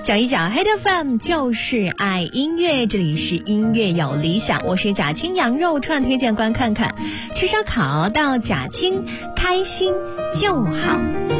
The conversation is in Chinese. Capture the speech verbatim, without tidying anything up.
讲一讲 Hit F M 就是爱音乐，这里是音乐有理想，我是贾青羊肉串推荐官看看，吃烧烤到贾青开心就好。